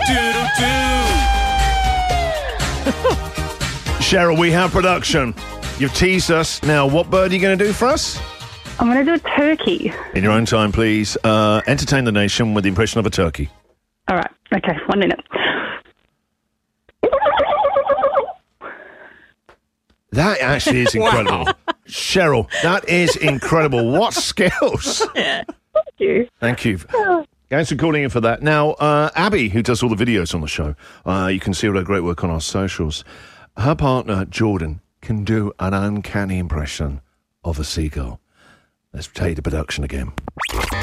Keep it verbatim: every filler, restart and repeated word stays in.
Cheryl, we have production. You've teased us. Now, what bird are you going to do for us? I'm going to do a turkey. In your own time, please. Uh, entertain the nation with the impression of a turkey. All right. Okay, one minute. That actually is incredible. Wow. Cheryl, that is incredible. What skills? Thank you. Thank you. Thanks for calling in for that. Now, uh, Abby, who does all the videos on the show, uh, you can see all her great work on our socials. Her partner, Jordan, can do an uncanny impression of a seagull. Let's take the production again.